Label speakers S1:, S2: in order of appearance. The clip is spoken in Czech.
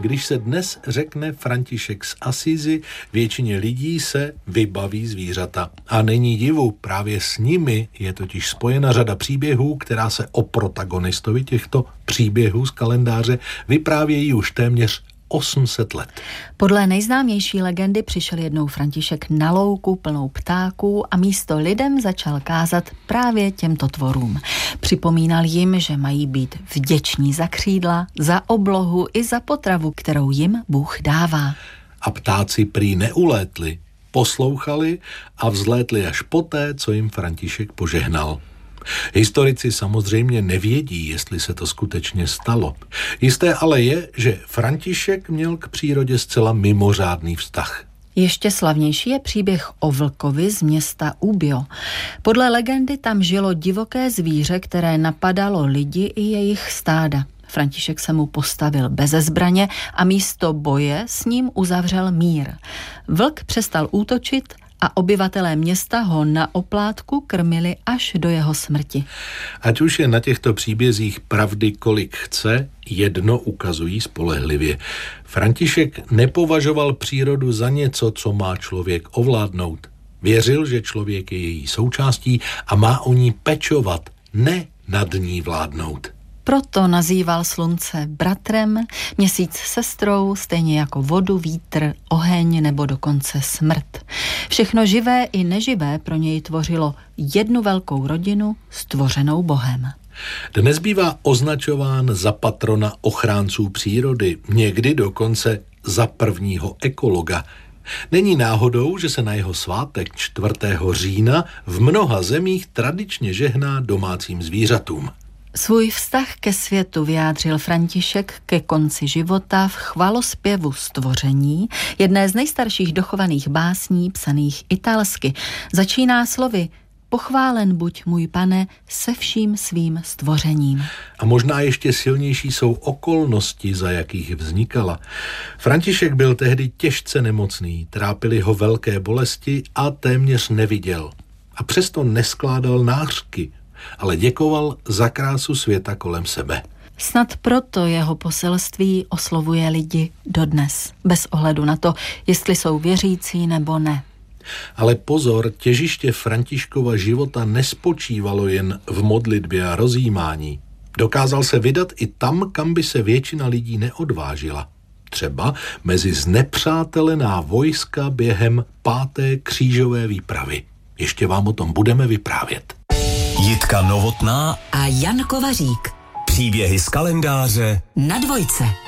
S1: Když se dnes řekne František z Asízy, většině lidí se vybaví zvířata. A není divu, právě s nimi je totiž spojena řada příběhů, která se o protagonistovi těchto příběhů z kalendáře vyprávějí už téměř 800 let.
S2: Podle nejznámější legendy přišel jednou František na louku plnou ptáků a místo lidem začal kázat právě těmto tvorům. Připomínal jim, že mají být vděční za křídla, za oblohu i za potravu, kterou jim Bůh dává.
S1: A ptáci prý neulétli, poslouchali a vzlétli až poté, co jim František požehnal. Historici samozřejmě nevědí, jestli se to skutečně stalo. Jisté ale je, že František měl k přírodě zcela mimořádný vztah.
S2: Ještě slavnější je příběh o vlkovi z města Ubio. Podle legendy tam žilo divoké zvíře, které napadalo lidi i jejich stáda. František se mu postavil beze zbraně a místo boje s ním uzavřel mír. Vlk přestal útočit a obyvatelé města ho na oplátku krmili až do jeho smrti.
S1: Ať už je na těchto příbězích pravdy kolik chce, jedno ukazují spolehlivě. František nepovažoval přírodu za něco, co má člověk ovládnout. Věřil, že člověk je její součástí a má o ní pečovat, ne nad ní vládnout.
S2: Proto nazýval slunce bratrem, měsíc sestrou, stejně jako vodu, vítr, oheň nebo dokonce smrt. Všechno živé i neživé pro něj tvořilo jednu velkou rodinu stvořenou Bohem.
S1: Dnes bývá označován za patrona ochránců přírody, někdy dokonce za prvního ekologa. Není náhodou, že se na jeho svátek 4. října v mnoha zemích tradičně žehná domácím zvířatům.
S2: Svůj vztah ke světu vyjádřil František ke konci života v chvalospěvu stvoření, jedné z nejstarších dochovaných básní psaných italsky. Začíná slovy: Pochválen buď můj Pane se vším svým stvořením.
S1: A možná ještě silnější jsou okolnosti, za jakých vznikala. František byl tehdy těžce nemocný, trápily ho velké bolesti a téměř neviděl. A přesto neskládal nářky, ale děkoval za krásu světa kolem sebe.
S2: Snad proto jeho poselství oslovuje lidi dodnes, bez ohledu na to, jestli jsou věřící nebo ne.
S1: Ale pozor, těžiště Františkova života nespočívalo jen v modlitbě a rozjímání. Dokázal se vydat i tam, kam by se většina lidí neodvážila. Třeba mezi znepřátelená vojska během 5. křížové výpravy. Ještě vám o tom budeme vyprávět.
S3: Jitka Novotná
S4: a Jan Kovařík.
S3: Příběhy z kalendáře
S4: na Dvojce.